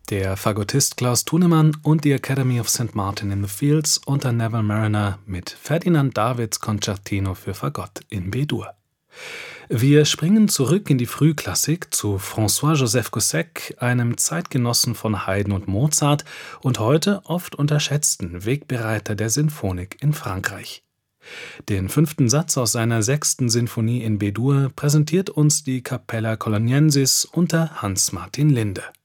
Der Fagottist Klaus Thunemann und die Academy of St. Martin in the Fields unter Neville Marriner mit Ferdinand Davids Concertino für Fagott in B-Dur. Wir springen zurück in die Frühklassik zu François-Joseph Gossec, einem Zeitgenossen von Haydn und Mozart und heute oft unterschätzten Wegbereiter der Sinfonik in Frankreich. Den 5. Satz aus seiner 6. Sinfonie in B-Dur präsentiert uns die Capella Coloniensis unter Hans-Martin Linde.